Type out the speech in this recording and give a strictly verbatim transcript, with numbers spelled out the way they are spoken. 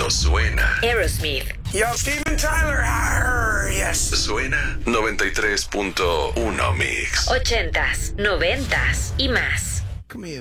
cuando suena Aerosmith. Yo, Steven Tyler. Arr, yes. Suena noventa y tres punto uno Mix. Ochentas, noventas y más. Come here.